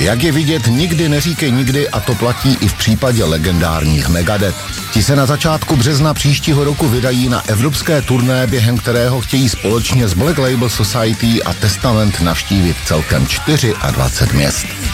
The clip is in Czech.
Jak je vidět, nikdy neříkej nikdy a to platí i v případě legendárních Megadeth. Ti se na začátku března příštího roku vydají na evropské turné, během kterého chtějí společně s Black Label Society a Testament navštívit celkem 24 měst.